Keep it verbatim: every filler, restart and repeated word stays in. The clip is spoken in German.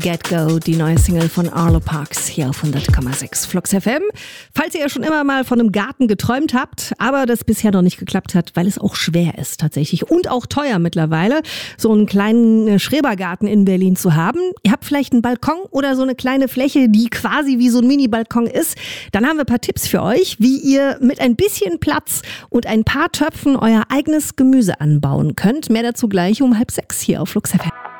Get Go, die neue Single von Arlo Parks hier auf hundert Komma sechs Flux F M. Falls ihr ja schon immer mal von einem Garten geträumt habt, aber das bisher noch nicht geklappt hat, weil es auch schwer ist tatsächlich und auch teuer mittlerweile, so einen kleinen Schrebergarten in Berlin zu haben. Ihr habt vielleicht einen Balkon oder so eine kleine Fläche, die quasi wie so ein Mini-Balkon ist. Dann haben wir ein paar Tipps für euch, wie ihr mit ein bisschen Platz und ein paar Töpfen euer eigenes Gemüse anbauen könnt. Mehr dazu gleich um halb sechs hier auf Flux F M.